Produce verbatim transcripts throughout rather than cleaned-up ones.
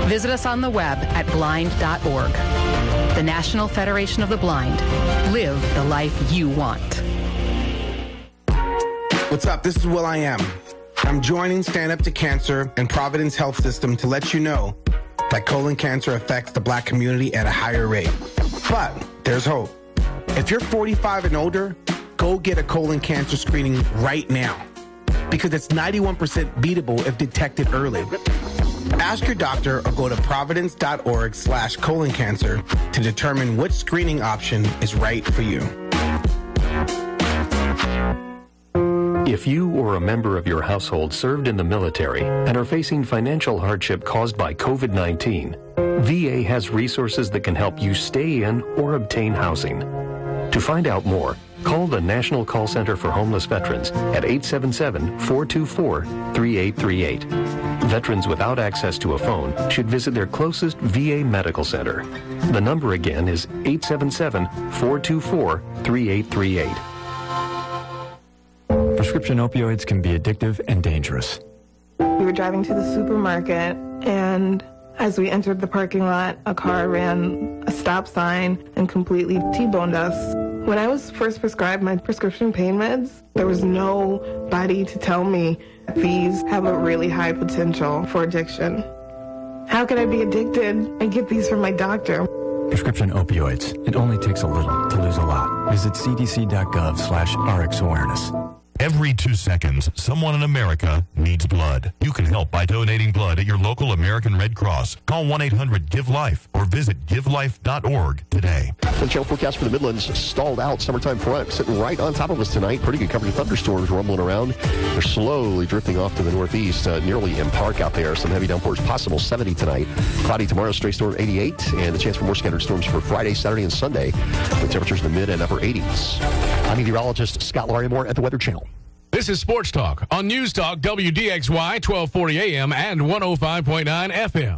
Visit us on the web at blind dot org. The National Federation of the Blind. Live the life you want. What's up? This is Will I Am. I'm joining Stand Up to Cancer and Providence Health System to let you know that colon cancer affects the black community at a higher rate. But there's hope. If you're forty-five and older, go get a colon cancer screening right now because it's ninety-one percent beatable if detected early. Ask your doctor or go to providence dot org slash colon cancer to determine which screening option is right for you. If you or a member of your household served in the military and are facing financial hardship caused by COVID nineteen, V A has resources that can help you stay in or obtain housing. To find out more, call the National Call Center for Homeless Veterans at eight seven seven, four two four, three eight three eight. Veterans without access to a phone should visit their closest V A medical center. The number again is eight seven seven, four two four, three eight three eight. Prescription opioids can be addictive and dangerous. We were driving to the supermarket, and as we entered the parking lot, a car ran a stop sign and completely T-boned us. When I was first prescribed my prescription pain meds, there was nobody to tell me these have a really high potential for addiction. How could I be addicted and get these from my doctor? Prescription opioids. It only takes a little to lose a lot. Visit c d c dot gov slash R X awareness. Every two seconds, someone in America needs blood. You can help by donating blood at your local American Red Cross. Call one eight hundred give life or visit give life dot org today. The channel forecast for the Midlands stalled out. Summertime front sitting right on top of us tonight. Pretty good coverage of thunderstorms rumbling around. They're slowly drifting off to the northeast, uh, nearly in Park out there. Some heavy downpours possible, seventy tonight. Cloudy tomorrow, stray storm eighty-eight, and the chance for more scattered storms for Friday, Saturday, and Sunday with temperatures in the mid and upper eighties. I'm meteorologist Scott Larimore at the Weather Channel. This is Sports Talk on News Talk W D X Y twelve forty A M and one oh five point nine F M.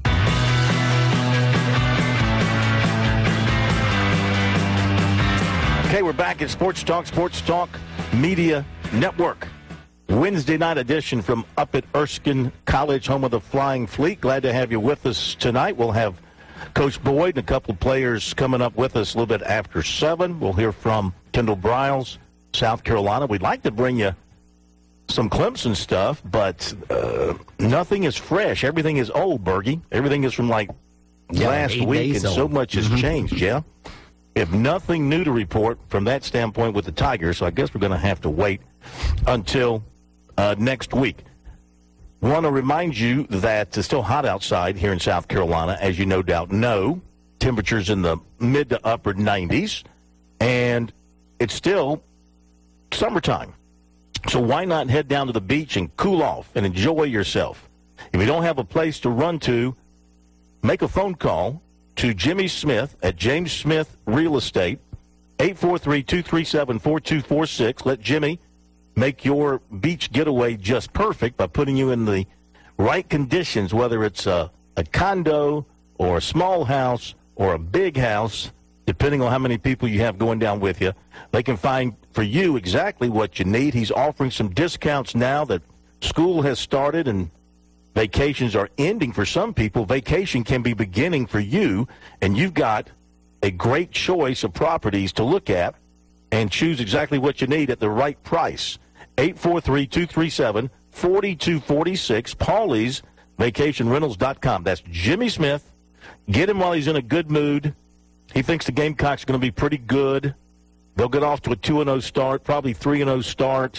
Okay, we're back at Sports Talk, Sports Talk Media Network. Wednesday night edition from up at Erskine College, home of the Flying Fleet. Glad to have you with us tonight. We'll have Coach Boyd and a couple of players coming up with us a little bit after seven. We'll hear from Kendall Briles, South Carolina. We'd like to bring you some Clemson stuff, but uh, nothing is fresh. Everything is old, Bergie. Everything is from like yeah, last week, and old. So much has mm-hmm. changed, yeah? If nothing new to report from that standpoint with the Tigers, so I guess we're going to have to wait until uh, next week. Want to remind you that it's still hot outside here in South Carolina, as you no doubt know. Temperatures in the mid to upper nineties, and it's still summertime. So why not head down to the beach and cool off and enjoy yourself? If you don't have a place to run to, make a phone call to Jimmy Smith at James Smith Real Estate, eight four three, two three seven, four two four six. Let Jimmy make your beach getaway just perfect by putting you in the right conditions, whether it's a, a condo or a small house or a big house, depending on how many people you have going down with you. They can find for you exactly what you need. He's offering some discounts now that school has started and vacations are ending for some people. Vacation can be beginning for you, and you've got a great choice of properties to look at and choose exactly what you need at the right price. eight four three, two three seven, four two four six, Paulie's Vacation Rentals dot com. That's Jimmy Smith. Get him while he's in a good mood. He thinks the Gamecocks are going to be pretty good. They'll get off to a two and oh start, probably three and oh start.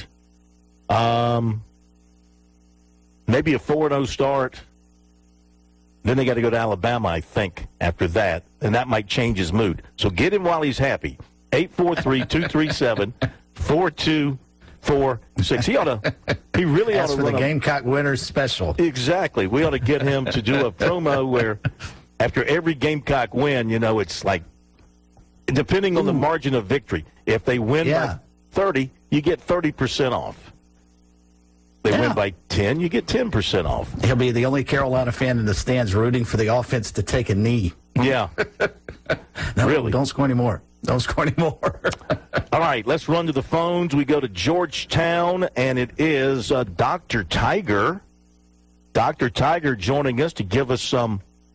Um, maybe a four and oh start. Then they got to go to Alabama, I think, after that, and that might change his mood. So get him while he's happy. eight four three, two three seven, four two four six. He ought to, he really As ought to for run the a, Gamecock Winners Special. Exactly. We ought to get him to do a promo where after every Gamecock win, you know, it's like, depending on the margin of victory. If they win yeah. by thirty, you get thirty percent off. They yeah. win by ten, you get ten percent off. He'll be the only Carolina fan in the stands rooting for the offense to take a knee. Yeah. no, really. Don't score anymore. Don't score anymore. All right, let's run to the phones. We go to Georgetown, and it is uh, Doctor Tiger. Doctor Tiger joining us to give us some